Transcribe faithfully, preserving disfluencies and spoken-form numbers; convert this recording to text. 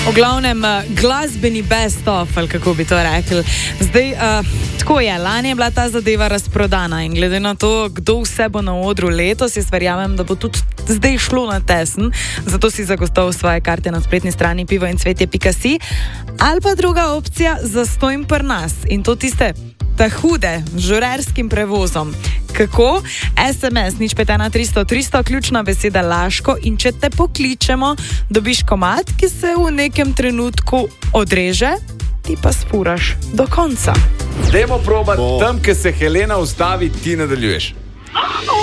V glavnem, glasbeni best of, ali kako bi to rekli. Zdaj, uh, tako je, lani je bila ta zadeva razprodana in glede na to, kdo vse bo na odru letos, jaz verjamem, da bo tudi zdaj šlo na tesen, zato si zagotovo svoje karte na spletni strani pivo in cvetje pika si. Ali pa druga opcija, zastojim pri nas in to tiste ta hude, z žurerskim prevozom. Kako? es em es nič pet ena tristo tristo, ključna beseda Laško, in če te pokličemo, dobiš komad, ki se v nekem trenutku odreže, ti pa spuraš do konca. Dajmo probati, tam, kjer se Helena ustavi, ti nadaljuješ.